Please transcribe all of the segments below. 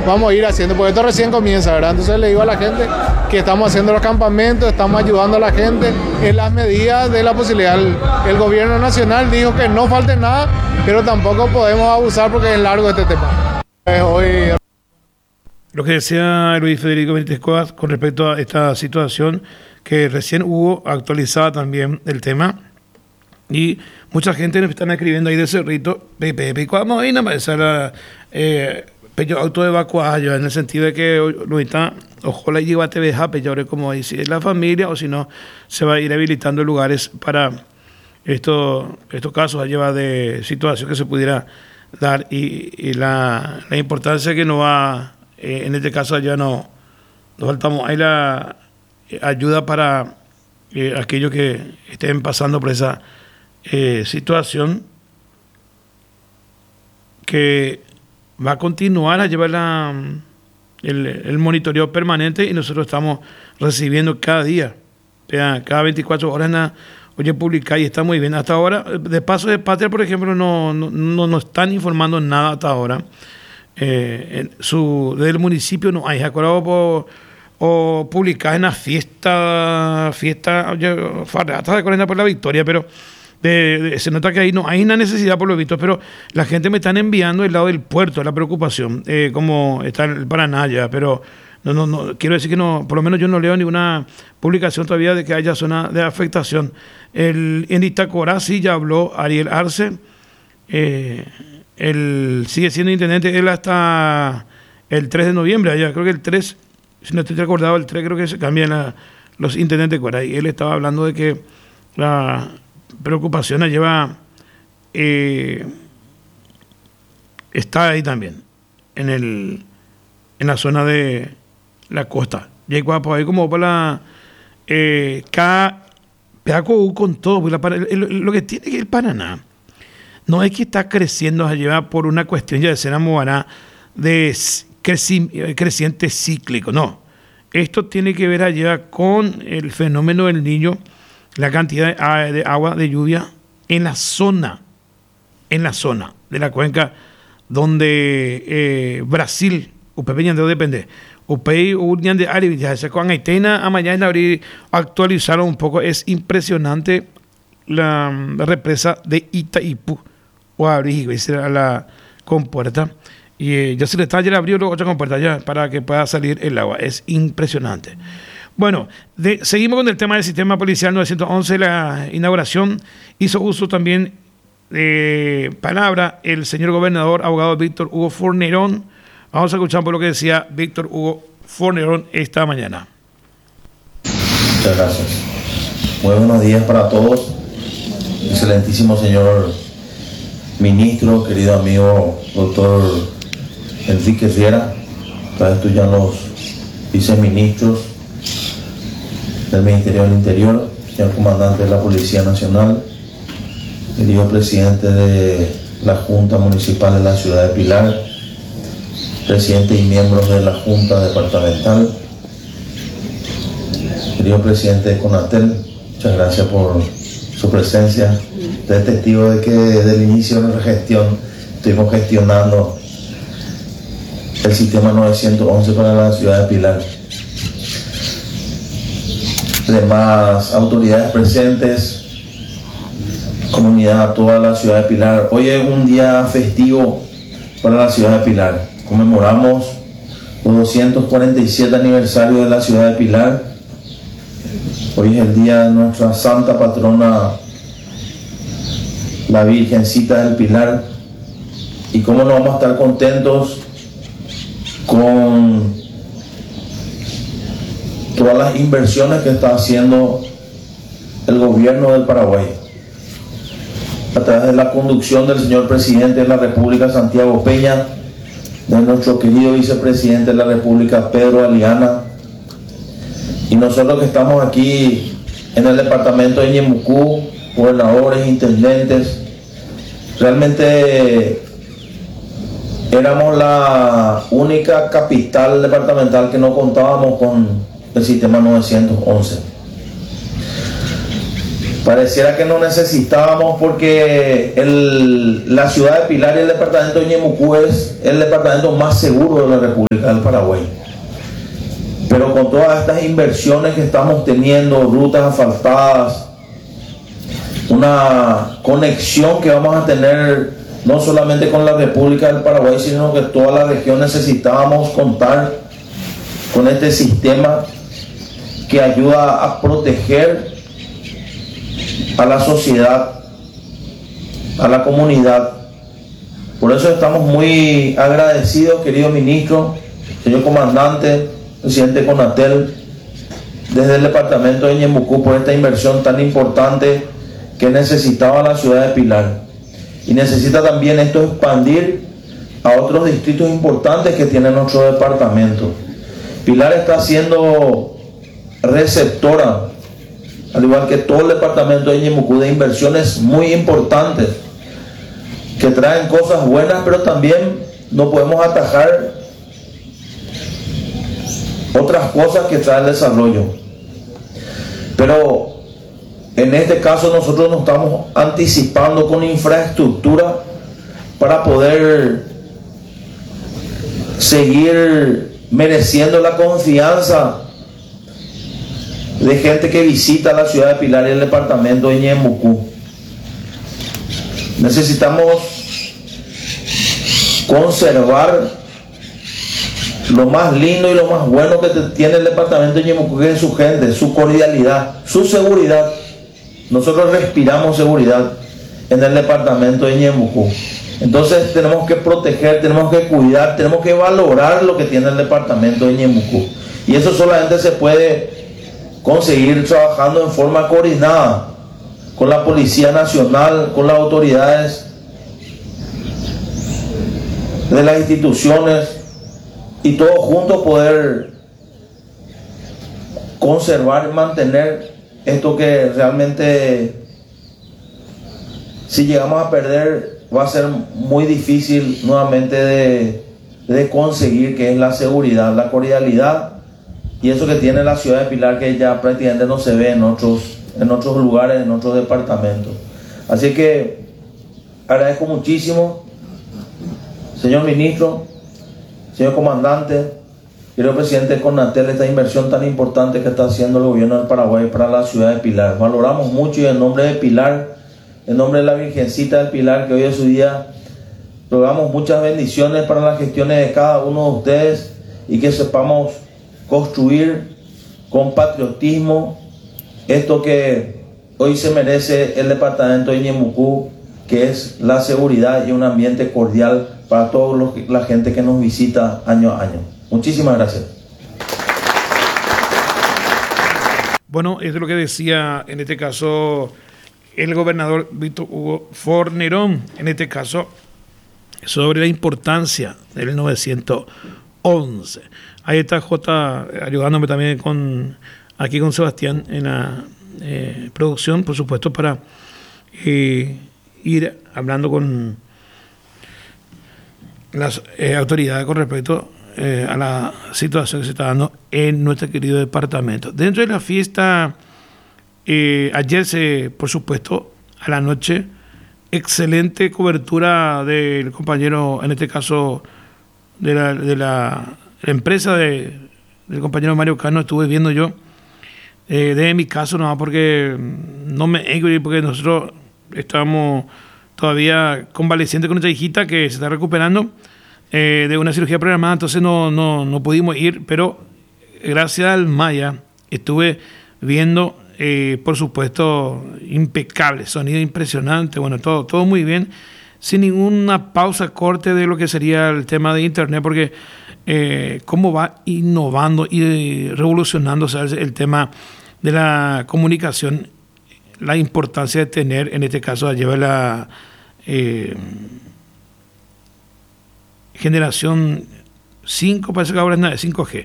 vamos a ir haciendo, porque esto recién comienza, ¿verdad? Entonces le digo a la gente que estamos haciendo los campamentos, estamos ayudando a la gente en las medidas de la posibilidad. El gobierno nacional dijo que no falte nada, pero tampoco podemos abusar porque es largo este tema. Hoy... Lo que decía Luis Federico Benítez Coas con respecto a esta situación que recién hubo actualizada también el tema, y mucha gente nos están escribiendo ahí de Cerrito, vamos a ir a pero auto evacuado, en el sentido de que ahorita ojalá lleva a TVJ, pero como dice la familia, o si no se va a ir habilitando lugares para estos casos lleva de situación que se pudiera dar, y la importancia que no va, en este caso allá nos faltamos, hay la ayuda para aquellos que estén pasando por esa situación, que va a continuar a llevar el monitoreo permanente, y nosotros estamos recibiendo cada día, cada 24 horas publicar, y está muy bien. Hasta ahora, de Paso de Patria, por ejemplo, no están informando nada hasta ahora. Desde el municipio no hay, acordado o publicar en la fiesta farrata de 40 por la victoria, pero se nota que ahí no hay una necesidad por lo visto, pero la gente me están enviando el lado del puerto, la preocupación, como está el Paraná ya, pero no quiero decir que no, por lo menos yo no leo ninguna publicación todavía de que haya zona de afectación. En Itacorá sí ya habló Ariel Arce, él sigue siendo intendente, él hasta el 3 de noviembre, allá creo que el 3, si no estoy recordado, el 3 creo que se cambian los intendentes por ahí. Él estaba hablando de que la preocupación la lleva, está ahí también, en la zona de la costa. Y por ahí como para cada pedaco con todo, lo que tiene que el Paraná no es que está creciendo allá por una cuestión ya de ser Movará de creciente cíclico, no. Esto tiene que ver allá con el fenómeno del Niño, la cantidad de agua de lluvia en la zona de la cuenca donde Brasil, Upepe Ñandeo depende, Upei Ñande Ari, ya se con Aitena a mañana abrir, actualizaron un poco, es impresionante la represa de Itaipú, o abrir a la compuerta, y ya se le está ayer abrió otra compuerta ya para que pueda salir el agua, es impresionante. Bueno, seguimos con el tema del sistema policial 911, la inauguración. Hizo uso también de palabra el señor gobernador, abogado Víctor Hugo Fornerón. Vamos a escuchar por lo que decía Víctor Hugo Fornerón esta mañana. Muchas gracias. Muy buenos días para todos. Excelentísimo señor ministro, querido amigo doctor Enrique Riera, para esto ya los viceministros del Ministerio del Interior, señor comandante de la Policía Nacional, querido presidente de la Junta Municipal de la Ciudad de Pilar, presidente y miembros de la Junta Departamental, querido presidente de CONATEL, muchas gracias por su presencia. Usted es testigo de que desde el inicio de nuestra gestión estuvimos gestionando el sistema 911 para la ciudad de Pilar. Demás autoridades presentes, comunidad, toda la ciudad de Pilar. Hoy es un día festivo para la ciudad de Pilar. Conmemoramos los 247 aniversarios de la ciudad de Pilar. Hoy es el día de nuestra santa patrona, la Virgencita del Pilar. Y cómo no vamos a estar contentos con todas las inversiones que está haciendo el gobierno del Paraguay a través de la conducción del señor presidente de la República, Santiago Peña, de nuestro querido vicepresidente de la República, Pedro Aliana, y nosotros que estamos aquí en el departamento de Ñemucú, gobernadores, intendentes. Realmente éramos la única capital departamental que no contábamos con el sistema 911. Pareciera que no necesitábamos, porque la ciudad de Pilar y el departamento de Ñemucú es el departamento más seguro de la República del Paraguay. Pero con todas estas inversiones que estamos teniendo, rutas asfaltadas, una conexión que vamos a tener no solamente con la República del Paraguay, sino que toda la región, necesitábamos contar con este sistema que ayuda a proteger a la sociedad, a la comunidad. Por eso estamos muy agradecidos, querido ministro, señor comandante, presidente CONATEL, desde el departamento de Ñemucú, por esta inversión tan importante que necesitaba la ciudad de Pilar. Y necesita también esto expandir a otros distritos importantes que tiene nuestro departamento. Pilar está siendo receptora, al igual que todo el departamento de Ñemucú, de inversiones muy importantes que traen cosas buenas, pero también no podemos atajar otras cosas que trae el desarrollo. Pero en este caso nosotros nos estamos anticipando con infraestructura para poder seguir mereciendo la confianza de gente que visita la ciudad de Pilar y el departamento de Ñemucú. Necesitamos conservar lo más lindo y lo más bueno que tiene el departamento de Ñemucú, que es su gente, su cordialidad, su seguridad. Nosotros respiramos seguridad en el departamento de Ñemucú. Entonces tenemos que proteger, tenemos que cuidar, tenemos que valorar lo que tiene el departamento de Ñemucú. Y eso solamente se puede conseguir trabajando en forma coordinada con la Policía Nacional, con las autoridades de las instituciones, y todos juntos poder conservar y mantener esto que realmente, si llegamos a perder, va a ser muy difícil nuevamente de conseguir, que es la seguridad, la cordialidad, y eso que tiene la ciudad de Pilar, que ya prácticamente no se ve en otros lugares, en otros departamentos. Así que agradezco muchísimo, señor ministro, señor comandante, querido presidente de CONATEL, esta inversión tan importante que está haciendo el gobierno del Paraguay para la ciudad de Pilar. Valoramos mucho, y en nombre de Pilar, en nombre de la Virgencita del Pilar, que hoy es su día, rogamos muchas bendiciones para las gestiones de cada uno de ustedes, y que sepamos construir con patriotismo esto que hoy se merece el departamento de Ñemucú, que es la seguridad y un ambiente cordial para toda la gente que nos visita año a año. Muchísimas gracias. Bueno, eso es lo que decía en este caso el gobernador Víctor Hugo Fornerón, en este caso sobre la importancia del 911. Ahí está Jota ayudándome también aquí con Sebastián en la producción, por supuesto, para ir hablando con las autoridades con respecto a la situación que se está dando en nuestro querido departamento. Dentro de la fiesta, ayer por supuesto, a la noche, excelente cobertura del compañero, en este caso de la empresa del compañero Mario Cano. Estuve viendo yo, de mi caso, no, porque no me porque nosotros estábamos todavía convalecientes con nuestra hijita que se está recuperando de una cirugía programada, entonces no pudimos ir, pero gracias al Maya estuve viendo, por supuesto, impecable, sonido impresionante, bueno, todo muy bien, sin ninguna pausa, corte de lo que sería el tema de internet, porque cómo va innovando y revolucionándose el tema de la comunicación, la importancia de tener, en este caso, llevar la generación 5, parece que ahora es nada, 5G,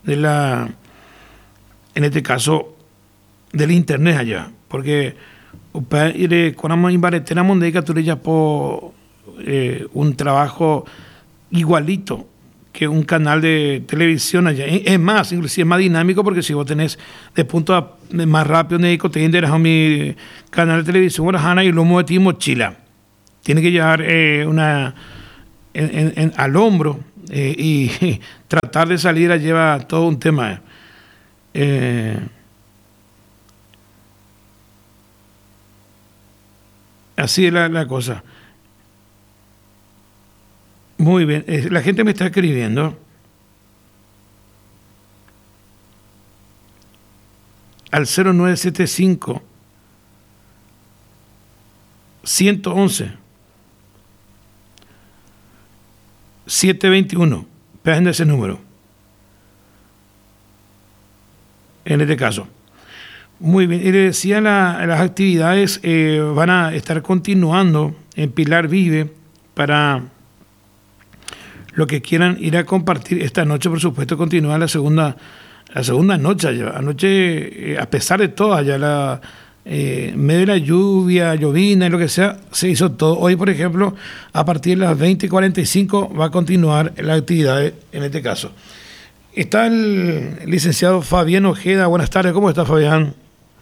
en este caso, del internet allá, porque cuando tenemos que ya por un trabajo igualito que un canal de televisión allá. Es más, inclusive es más dinámico, porque si vos tenés de punto más rápido, Neiko, te interesa mi canal de televisión Guarajana y lomo de ti mochila. Tiene que llevar al hombro y tratar de salir lleva todo un tema. Así es la cosa. Muy bien, la gente me está escribiendo al 0975 111 721. Peguen ese número. En este caso. Muy bien. Y le decía, las actividades van a estar continuando en Pilar Vive para lo que quieran ir a compartir esta noche. Por supuesto, continúa la segunda noche allá. Anoche, a pesar de todo, allá medio de la lluvia, llovina y lo que sea, se hizo todo. Hoy, por ejemplo, a partir de las 20:45 va a continuar la actividad en este caso. Está el licenciado Fabián Ojeda. Buenas tardes, ¿cómo está, Fabián?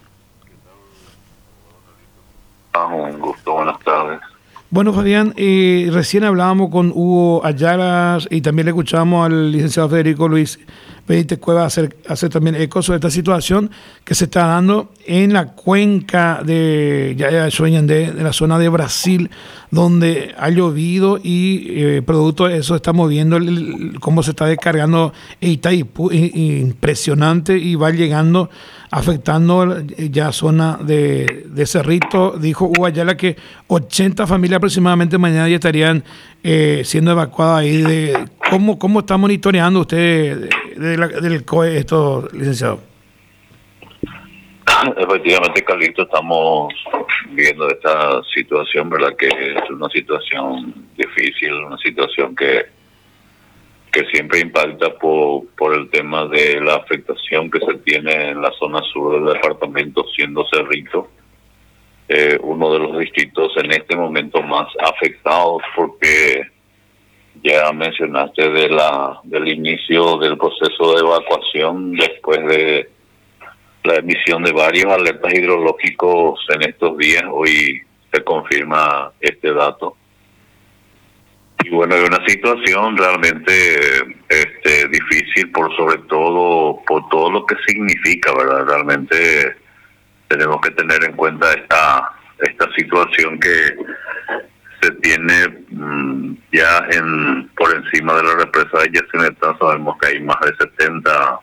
Un gusto, buenas tardes. Bueno, Fabián, recién hablábamos con Hugo Ayala y también le escuchamos al licenciado Federico Luis Benítez Cueva hacer también eco sobre esta situación que se está dando en la cuenca de la zona de Brasil, donde ha llovido y producto de eso estamos viendo cómo se está descargando Itaipú, impresionante, y va llegando, afectando ya zona de Cerrito. Dijo Hugo Ayala que 80 familias aproximadamente mañana ya estarían siendo evacuadas ahí. ¿Cómo está monitoreando usted del COE esto, licenciado? Efectivamente, Carlito, estamos viendo esta situación, ¿verdad? Que es una situación difícil, una situación que siempre impacta por el tema de la afectación que se tiene en la zona sur del departamento, siendo Cerrito uno de los distritos en este momento más afectados, porque ya mencionaste del inicio del proceso de evacuación después de la emisión de varios alertas hidrológicos en estos días. Hoy se confirma este dato. Y bueno, es una situación realmente difícil, sobre todo por todo lo que significa, ¿verdad? Realmente tenemos que tener en cuenta esta situación que se tiene ya por encima de la represa de Yacyretá. Sabemos que hay más de 70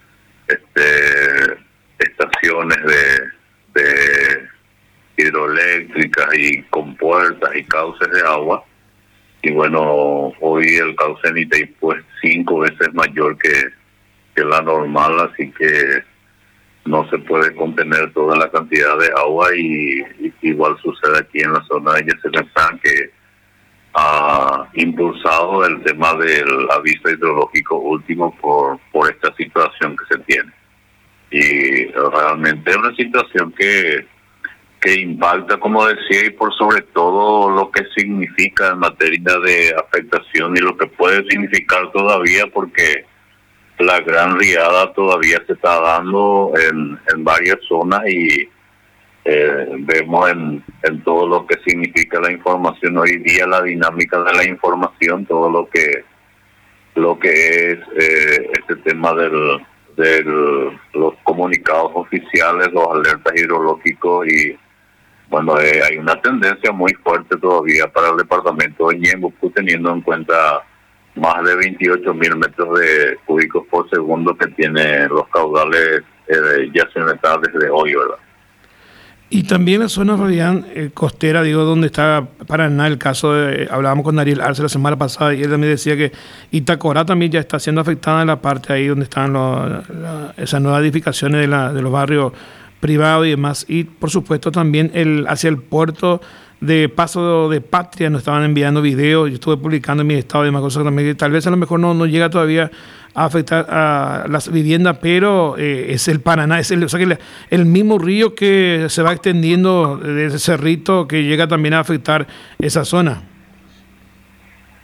estaciones de hidroeléctricas y compuertas y cauces de agua. Y bueno, hoy el cauce en Itaipú es 5 veces mayor que la normal, así que no se puede contener toda la cantidad de agua, y igual sucede aquí en la zona de Yacyretá, que ha impulsado el tema del aviso hidrológico último por esta situación que se tiene. Y realmente es una situación que impacta, como decía, y por sobre todo lo que significa en materia de afectación y lo que puede significar todavía, porque la gran riada todavía se está dando en varias zonas, y vemos en todo lo que significa la información hoy día, la dinámica de la información, todo lo que es este tema de los comunicados oficiales, los alertas hidrológicos. Y bueno, hay una tendencia muy fuerte todavía para el departamento de Ñembucú, teniendo en cuenta más de 28.000 metros cúbicos por segundo que tiene los caudales de Yacyretá desde hoy, ¿verdad? Y también la zona, Fabián, costera, donde está Paraná, el caso hablábamos con Daniel Arce la semana pasada, y él también decía que Itacorá también ya está siendo afectada en la parte ahí donde están esas nuevas edificaciones de los barrios privados y demás. Y por supuesto también hacia el puerto de Paso de Patria nos estaban enviando videos, yo estuve publicando en mi estado y demás cosas también, que tal vez a lo mejor no llega todavía a afectar a las viviendas, pero es el Paraná, o sea que el mismo río que se va extendiendo desde Cerrito, que llega también a afectar esa zona.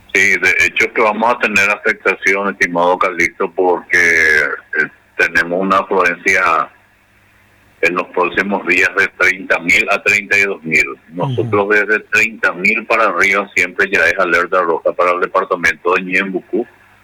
Sí, de hecho que vamos a tener afectación, estimado Calixto, porque tenemos una afluencia en los próximos días de 30.000 a 32.000. Nosotros desde 30.000 para arriba siempre ya es alerta roja para el departamento de Ñembucú.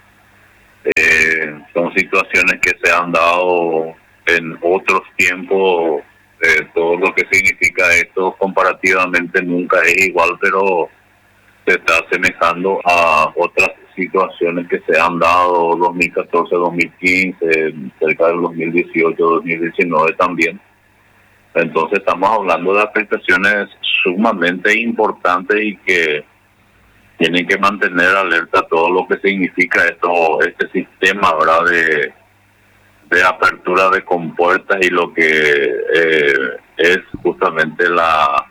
Son situaciones que se han dado en otros tiempos. Todo lo que significa esto comparativamente nunca es igual, pero se está asemejando a otras situaciones que se han dado 2014, 2015, cerca del 2018, 2019 también. Entonces estamos hablando de afectaciones sumamente importantes y que tienen que mantener alerta todo lo que significa este sistema, ¿verdad?, de apertura de compuertas y lo que es justamente la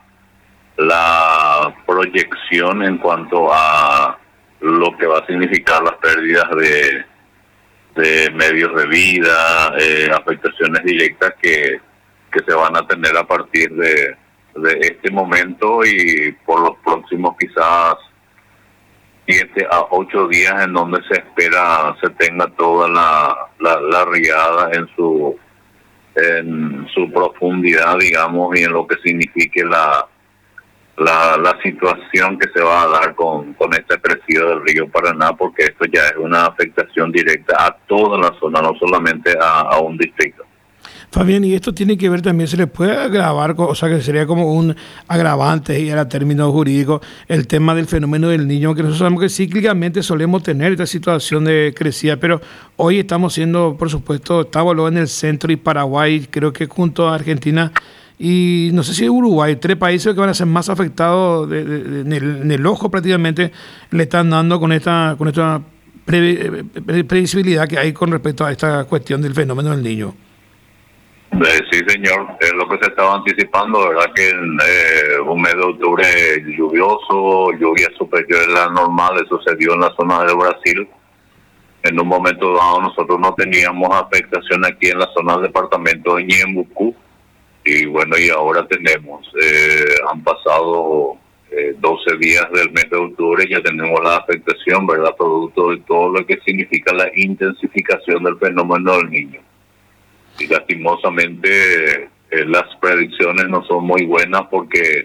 proyección en cuanto a lo que va a significar las pérdidas de medios de vida, afectaciones directas que se van a tener a partir de este momento y por los próximos quizás 7 a 8 días, en donde se espera se tenga toda la riada en su profundidad, digamos, y en lo que signifique la situación que se va a dar con esta crecida del río Paraná, porque esto ya es una afectación directa a toda la zona, no solamente a un distrito. Fabián, y esto tiene que ver también, se le puede agravar, o sea, que sería como un agravante, y era término jurídico, el tema del fenómeno del niño, que nosotros sabemos que cíclicamente solemos tener esta situación de crecida, pero hoy estamos siendo, por supuesto, estamos luego en el centro y Paraguay, creo que junto a Argentina, y no sé si Uruguay, 3 países que van a ser más afectados en el ojo prácticamente, le están dando con esta previsibilidad que hay con respecto a esta cuestión del fenómeno del niño. Sí, señor, es lo que se estaba anticipando, ¿verdad? Que en un mes de octubre lluvioso, lluvia superior a la normal, eso se dio en la zona del Brasil. En un momento dado nosotros no teníamos afectación aquí en la zona del departamento de Ñembucú, y bueno, y ahora tenemos, han pasado 12 días del mes de octubre, ya tenemos la afectación, ¿verdad? Producto de todo lo que significa la intensificación del fenómeno del niño. Y lastimosamente las predicciones no son muy buenas porque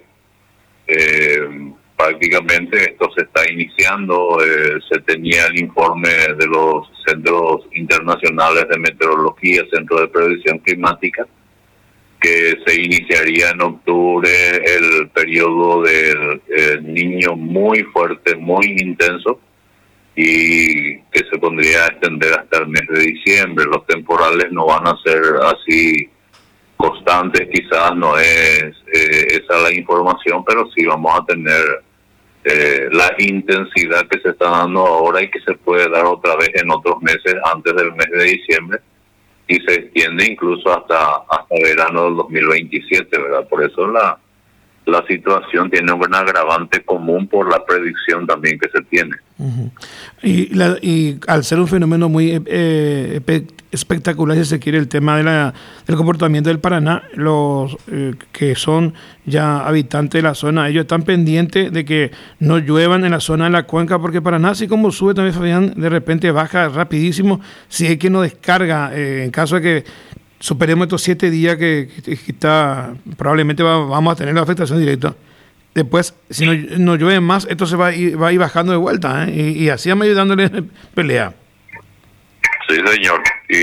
prácticamente esto se está iniciando. Se tenía el informe de los centros internacionales de meteorología, Centro de Predicción Climática, que se iniciaría en octubre el periodo del niño muy fuerte, muy intenso, y que se pondría a extender hasta el mes de diciembre. Los temporales no van a ser así constantes, quizás no es esa la información, pero sí vamos a tener la intensidad que se está dando ahora y que se puede dar otra vez en otros meses antes del mes de diciembre, y se extiende incluso hasta verano del 2027, ¿verdad? Por eso la situación tiene un agravante común por la predicción también que se tiene. Uh-huh. Y al ser un fenómeno muy espectacular, si se quiere, el tema del comportamiento del Paraná, los que son ya habitantes de la zona, ellos están pendientes de que no lluevan en la zona de la cuenca, porque Paraná, así como sube también, Fabián, de repente baja rapidísimo, si hay que no descarga, en caso de que superemos estos 7 días que está, probablemente vamos a tener la afectación directa. Después, si no llueve más, esto se va a ir bajando de vuelta, y así vamos dándole pelea. Sí, señor. Y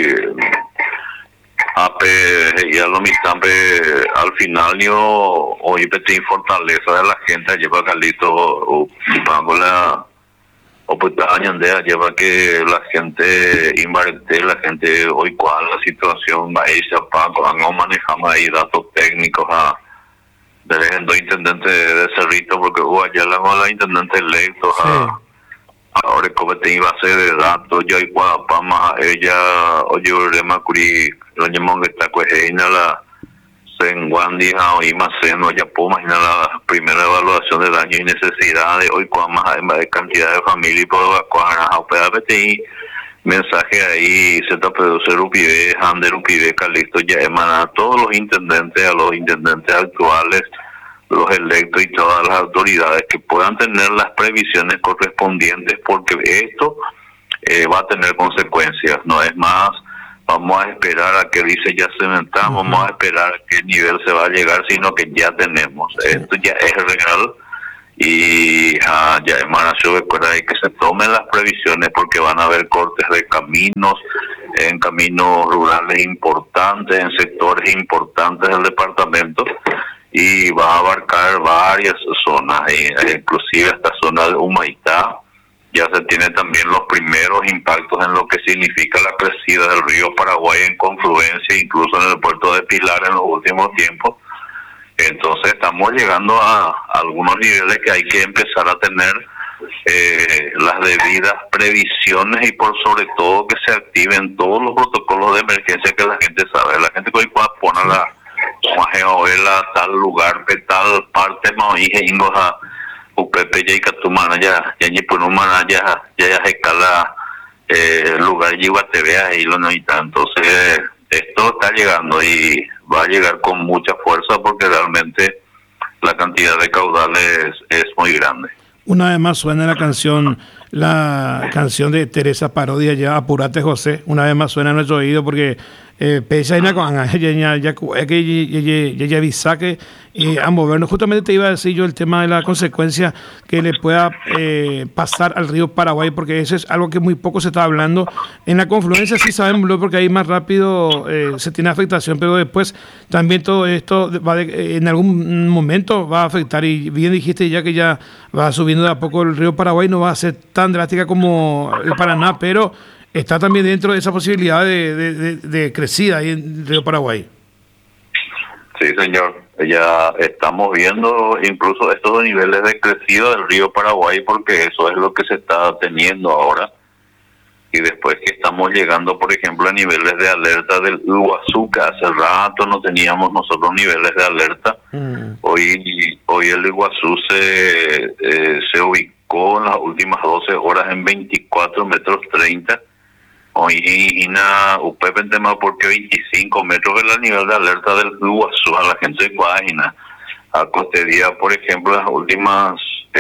ya lo mismo, al final yo hoy pedí fortaleza de la gente, lleva Carlito, o pues añandea, lleva que la gente invarte, la gente hoy cuál la situación va a irse a Paco, no manejamos ahí datos técnicos de los intendentes de Cerrito, porque allá la intendente electo, sí. Ahora como te iba a ser de datos, yo y Guadapama, ella, oye, Macuri, lo llamamos que está cuejeina la Senguandi, y más no ya puedo imaginar la primera evaluación de daño y necesidades, hoy más además de cantidad de familia y por mensaje ahí, se te produce Rupibe, Ander Rupibe, Calixto, ya emana a todos los intendentes, a los intendentes actuales, los electos y todas las autoridades que puedan tener las previsiones correspondientes, porque esto va a tener consecuencias. No es más, vamos a esperar a que dice ya cementamos, vamos a esperar a qué nivel se va a llegar, sino que ya tenemos. Esto ya es real y ya es Maracho de que se tomen las previsiones, porque van a haber cortes de caminos, en caminos rurales importantes, en sectores importantes del departamento, y va a abarcar varias zonas, inclusive esta zona de Humaitá. Ya se tiene también los primeros impactos en lo que significa la crecida del río Paraguay en confluencia, incluso en el puerto de Pilar en los últimos tiempos. Entonces estamos llegando a algunos niveles que hay que empezar a tener las debidas previsiones, y por sobre todo que se activen todos los protocolos de emergencia que la gente sabe. La gente que hoy pueda poner la tal lugar, tal parte, ingoja Upepe ya Catumana ya ni por un mana ya escala lugar y guatevea y lo necesita. Entonces esto está llegando y va a llegar con mucha fuerza, porque realmente la cantidad de caudales es muy grande. Una vez más suena la canción de Teresa Parodia, ya Apurate José. Una vez más suena en nuestro oído, porque pese a ya avisa que a movernos. Justamente te iba a decir yo el tema de la consecuencia que le pueda pasar al río Paraguay, porque eso es algo que muy poco se está hablando. En la confluencia sí sabemos, porque ahí más rápido se tiene afectación, pero después también todo esto en algún momento va a afectar. Y bien dijiste ya que ya va subiendo de a poco el río Paraguay, no va a ser tan drástica como el Paraná, pero está también dentro de esa posibilidad de crecida ahí en el río Paraguay. Sí, señor. Ya estamos viendo incluso estos niveles de crecida del río Paraguay, porque eso es lo que se está teniendo ahora. Y después que estamos llegando, por ejemplo, a niveles de alerta del Iguazú, que hace rato no teníamos nosotros niveles de alerta. Hoy el Iguazú se ubicó en las últimas 12 horas en 24 metros 30. Hoy Ina Upepe en tema porque 25 metros es el nivel de alerta del Iguazú a la gente de Cuajina. A Costedía, por ejemplo, las últimas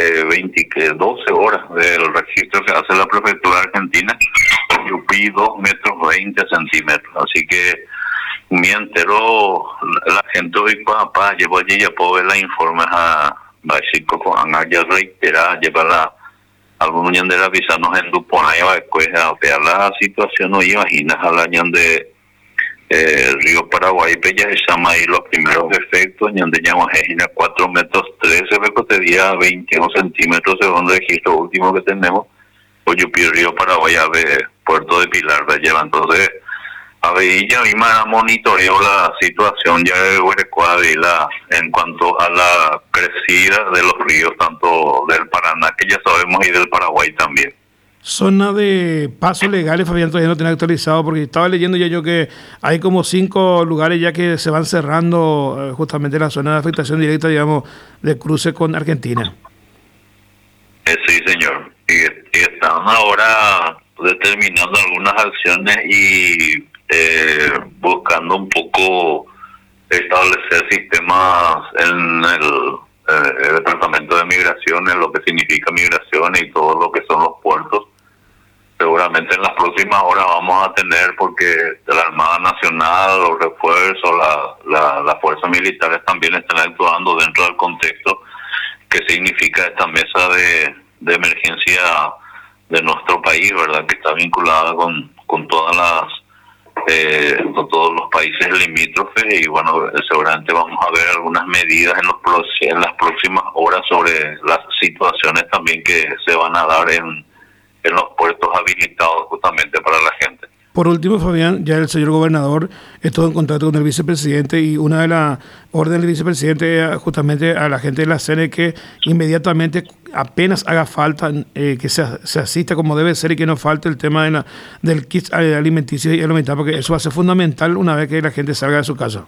12 horas del registro que hace la prefectura argentina, Yupí 2 metros 20 centímetros. Así que mientras la gente hoy papá llevo allí ya puedo ver la informes a básico con ya reiterar llevar algunos de la visa nos endupona y después a ver la situación. No imaginas al año de río Paraguay, ya se llama ahí los primeros efectos, donde llamamos 4 metros 13, recotería 21 centímetros según el registro último que tenemos. Hoy yo pido río Paraguay a ver puerto de Pilar, me lleva. Entonces a ver, ya misma monitoreó la situación ya de Huerecuadra en cuanto a la crecida de los ríos, tanto del Paraná, que ya sabemos, y del Paraguay también. Zona de pasos legales, Fabián, todavía no tenía actualizado, porque estaba leyendo ya yo que hay como 5 lugares ya que se van cerrando, justamente la zona de afectación directa, digamos, de cruce con Argentina. Sí, señor. Y están ahora determinando algunas acciones y buscando un poco establecer sistemas en el Departamento de Migración, en lo que significa migración y todo lo que son los puertos. Seguramente en las próximas horas vamos a tener, porque la Armada Nacional, los refuerzos, las fuerzas militares también están actuando dentro del contexto que significa esta mesa de emergencia de nuestro país, ¿verdad? Que está vinculada con todas con todos los países limítrofes, y bueno, seguramente vamos a ver algunas medidas en las próximas horas sobre las situaciones también que se van a dar en los puertos habilitados justamente para la gente. Por último, Fabián, ya el señor gobernador estuvo en contacto con el vicepresidente, y una de las órdenes del vicepresidente era justamente a la gente de la CNE que inmediatamente, apenas haga falta, que se asista como debe ser, y que no falte el tema del kit alimenticio y alimentar, porque eso va a ser fundamental una vez que la gente salga de su casa.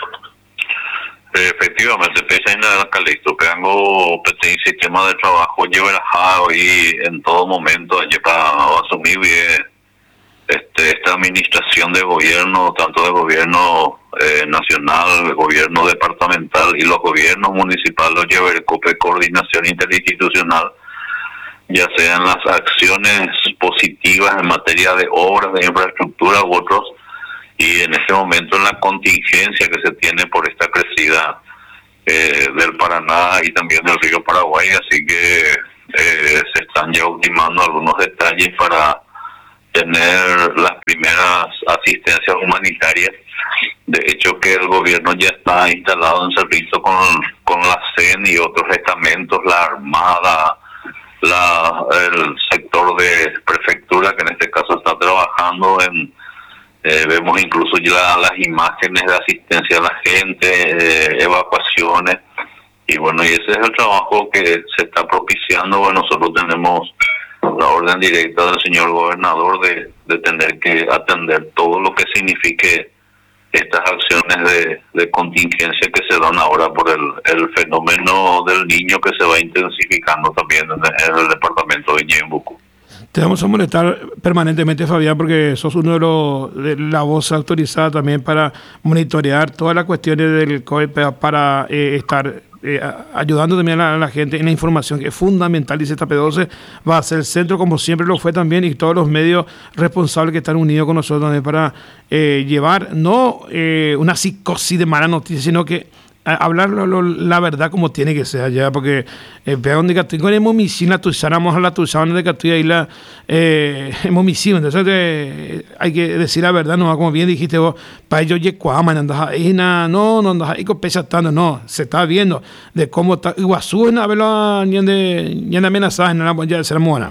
Efectivamente, pese a la Calixto, que tengo un sistema de trabajo, llevo relajado y en todo momento para asumir bien durante esta administración de gobierno, tanto de gobierno nacional, el gobierno departamental y los gobiernos municipales, los Yebercope, coordinación interinstitucional, ya sean las acciones positivas en materia de obras, de infraestructura u otros, y en este momento en la contingencia que se tiene por esta crecida del Paraná y también del río Paraguay, así que se están ya ultimando algunos detalles para tener las primeras asistencias humanitarias. De hecho que el gobierno ya está instalado en Cerrito con la CEN y otros estamentos, la Armada, el sector de prefectura, que en este caso está trabajando vemos incluso ya las imágenes de asistencia a la gente, evacuaciones, y bueno, y ese es el trabajo que se está propiciando. Bueno, nosotros tenemos la orden directa del señor gobernador de tener que atender todo lo que signifique estas acciones de contingencia que se dan ahora por el fenómeno del niño que se va intensificando también en el departamento de Ñembucú. Te vamos a molestar permanentemente, Fabián, porque sos uno de la voz autorizada también para monitorear todas las cuestiones del COVID, para estar ayudando también a la gente en la información, que es fundamental. Dice esta P12 va a ser el centro, como siempre lo fue también, y todos los medios responsables que están unidos con nosotros también para llevar no una psicosis de mala noticia, sino que hablar la verdad como tiene que ser ya, porque pegan de que con el momicín la tuizáramos a la tuizana de que estoy ahí la momicín, entonces hay que decir la verdad, no, como bien dijiste vos, para ellos yecuaman, andas ahí, no andas ahí con pesa tanto, no, se está viendo de cómo está Iguazú, en haberlo ni en amenazar, ya será mona.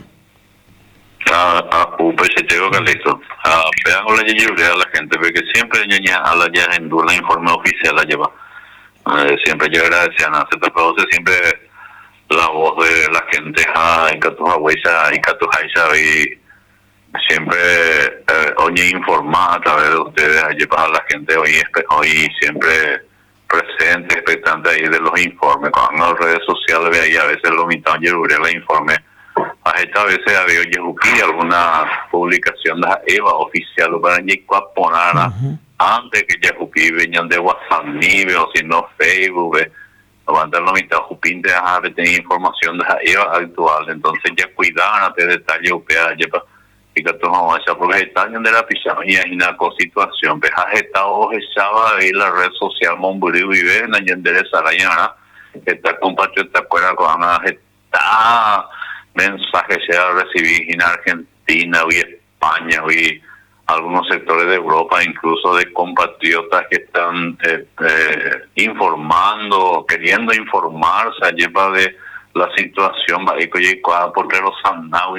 Pues se tengo que listo. Pegan con la yeyurea a la gente, porque siempre a la ya en la informe oficial la lleva. Siempre yo agradecían a Z12, siempre la voz de la gente en Catujahuesa y Catujaisa, y siempre oye informar a través de ustedes, llevar a la gente hoy siempre presente, expectante ahí de los informes. Con las redes sociales ve ahí a veces lo mitad llevaré los informes. A esta veces había alguna publicación de la EVA oficial para poner antes que ya venían de WhatsApp o si no Facebook, aguantar la mitad jupín de tener información de la EVA actual, entonces ya cuidaban de detalle y que todo porque están de la pizarra y hay una situación, pero ha estado ahí la red social Monburí vive en Allende Sarayana, que está compatriota acuerda con está mensajes ya recibí en Argentina y España y algunos sectores de Europa, incluso de compatriotas que están informando, queriendo informarse lleva de la situación, porque los sannawi,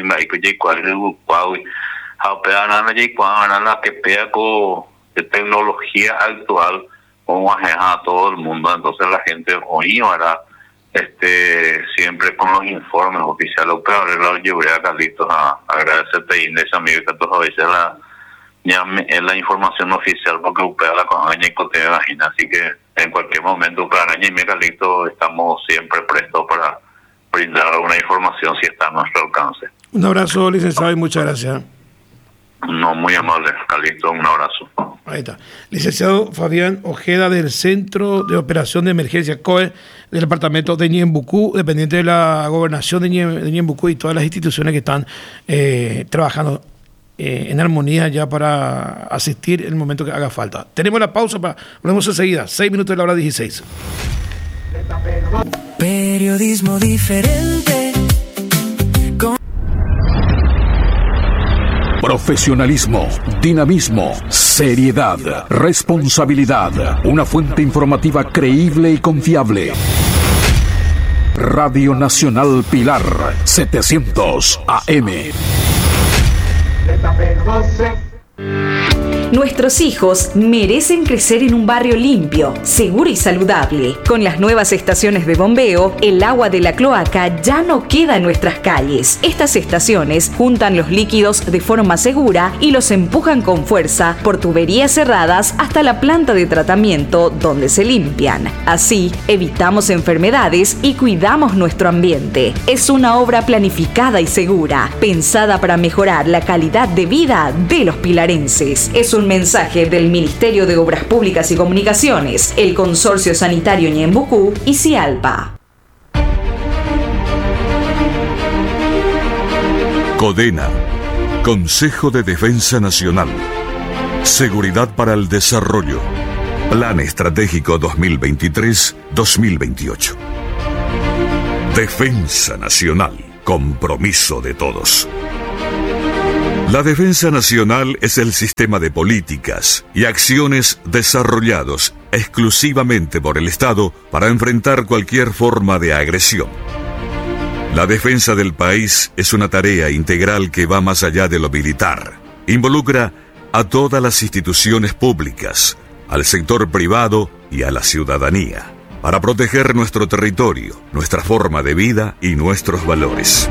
la que pega con tecnología actual, como a todo el mundo, entonces la gente hoy ahora siempre con los informes oficiales, pero lo llevé a Carlitos a agradecerte y ese amigo que todos a veces la información oficial porque UPA la coña y cotea vagina, así que en cualquier momento UPA y Carlitos estamos siempre prestos para brindar alguna información si está a nuestro alcance. Un abrazo, licenciado, y muchas gracias. No, muy amable, Carlitos, un abrazo. Ahí está. Licenciado Fabián Ojeda, del Centro de Operación de Emergencia COE del departamento de Ñembucú, dependiente de la gobernación de Ñembucú y todas las instituciones que están trabajando en armonía ya para asistir en el momento que haga falta. Tenemos la pausa, volvemos enseguida, 6 minutos de la hora 16. Periodismo diferente. Profesionalismo, dinamismo, seriedad, responsabilidad. Una fuente informativa creíble y confiable. Radio Nacional Pilar, 700 AM. Nuestros hijos merecen crecer en un barrio limpio, seguro y saludable. Con las nuevas estaciones de bombeo, el agua de la cloaca ya no queda en nuestras calles. Estas estaciones juntan los líquidos de forma segura y los empujan con fuerza por tuberías cerradas hasta la planta de tratamiento donde se limpian. Así, evitamos enfermedades y cuidamos nuestro ambiente. Es una obra planificada y segura, pensada para mejorar la calidad de vida de los pilarenses. Es un mensaje del Ministerio de Obras Públicas y Comunicaciones, el Consorcio Sanitario Ñembucú y Cialpa. CODENA, Consejo de Defensa Nacional. Seguridad para el Desarrollo. Plan Estratégico 2023-2028. Defensa Nacional. Compromiso de todos. La defensa nacional es el sistema de políticas y acciones desarrollados exclusivamente por el Estado para enfrentar cualquier forma de agresión. La defensa del país es una tarea integral que va más allá de lo militar. Involucra a todas las instituciones públicas, al sector privado y a la ciudadanía, para proteger nuestro territorio, nuestra forma de vida y nuestros valores.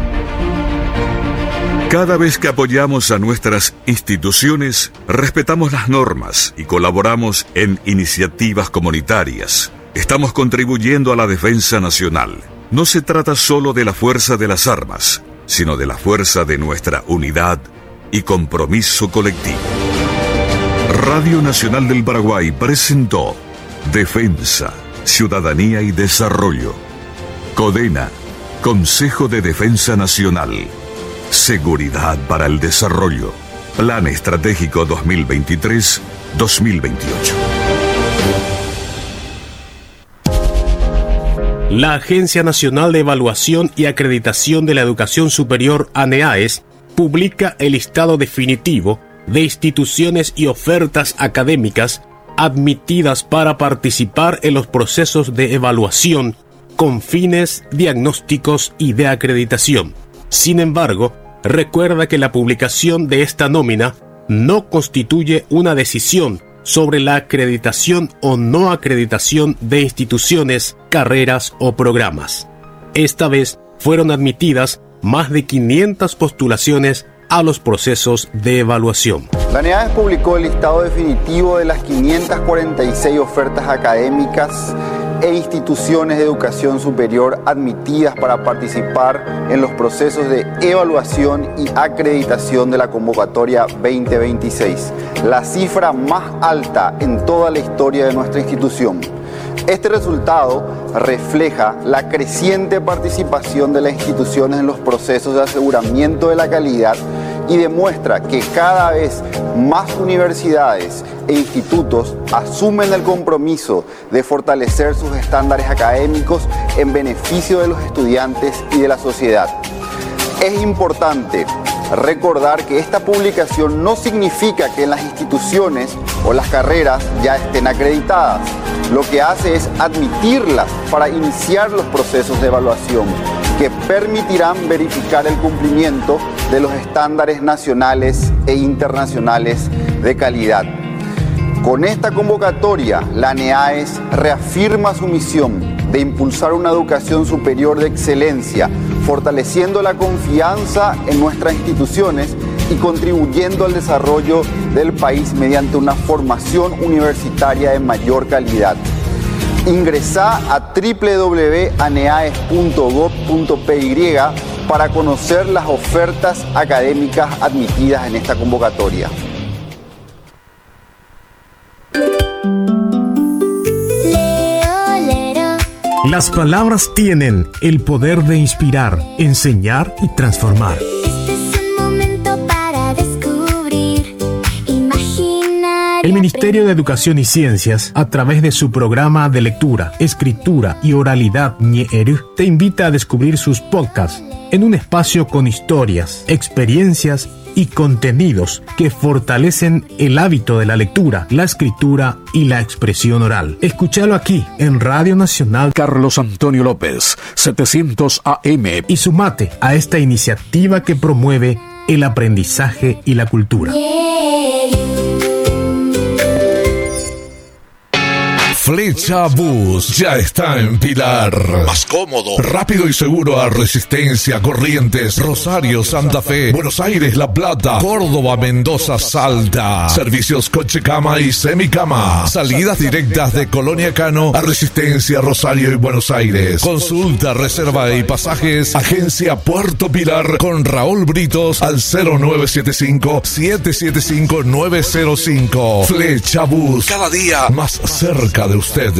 Cada vez que apoyamos a nuestras instituciones, respetamos las normas y colaboramos en iniciativas comunitarias. Estamos contribuyendo a la defensa nacional. No se trata solo de la fuerza de las armas, sino de la fuerza de nuestra unidad y compromiso colectivo. Radio Nacional del Paraguay presentó Defensa, Ciudadanía y Desarrollo. CODENA, Consejo de Defensa Nacional. Seguridad para el Desarrollo. Plan Estratégico 2023-2028. La Agencia Nacional de Evaluación y Acreditación de la Educación Superior, ANEAES, publica el listado definitivo de instituciones y ofertas académicas admitidas para participar en los procesos de evaluación con fines diagnósticos y de acreditación. Sin embargo, recuerda que la publicación de esta nómina no constituye una decisión sobre la acreditación o no acreditación de instituciones, carreras o programas. Esta vez fueron admitidas más de 500 postulaciones a los procesos de evaluación. La ANEAES publicó el listado definitivo de las 546 ofertas académicas e instituciones de educación superior admitidas para participar en los procesos de evaluación y acreditación de la convocatoria 2026, la cifra más alta en toda la historia de nuestra institución. Este resultado refleja la creciente participación de las instituciones en los procesos de aseguramiento de la calidad y demuestra que cada vez más universidades e institutos asumen el compromiso de fortalecer sus estándares académicos en beneficio de los estudiantes y de la sociedad. Es importante recordar que esta publicación no significa que las instituciones o las carreras ya estén acreditadas. Lo que hace es admitirlas para iniciar los procesos de evaluación que permitirán verificar el cumplimiento de los estándares nacionales e internacionales de calidad. Con esta convocatoria, la ANEAES reafirma su misión de impulsar una educación superior de excelencia, fortaleciendo la confianza en nuestras instituciones y contribuyendo al desarrollo del país mediante una formación universitaria de mayor calidad. Ingresá a www.aneaes.gov.py para conocer las ofertas académicas admitidas en esta convocatoria. Las palabras tienen el poder de inspirar, enseñar y transformar. El Ministerio de Educación y Ciencias, a través de su programa de lectura, escritura y oralidad Ñeeru, te invita a descubrir sus podcasts en un espacio con historias, experiencias y contenidos que fortalecen el hábito de la lectura, la escritura y la expresión oral. Escúchalo aquí en Radio Nacional Carlos Antonio López, 700 AM. Y sumate a esta iniciativa que promueve el aprendizaje y la cultura. Flecha Bus ya está en Pilar. Más cómodo, rápido y seguro a Resistencia, Corrientes, Rosario, Santa Fe, Buenos Aires, La Plata, Córdoba, Mendoza, Salta. Servicios coche cama y semicama. Salidas directas de Colonia Cano a Resistencia, Rosario y Buenos Aires. Consulta, reserva y pasajes. Agencia Puerto Pilar con Raúl Britos al 0975-775-905. Flecha Bus, cada día más cerca de usted.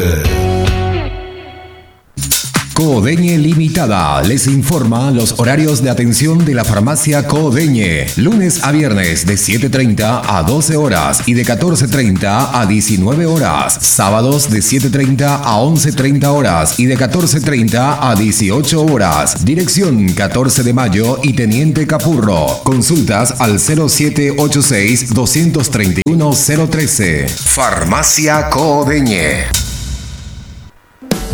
Codeñe Limitada les informa los horarios de atención de la farmacia Codeñe. Lunes a viernes de 7:30 a 12 horas y de 14:30 a 19 horas. Sábados de 7:30 a 11:30 horas y de 14:30 a 18 horas. Dirección 14 de Mayo y Teniente Capurro. Consultas al 0786-231-013. Farmacia Codeñe.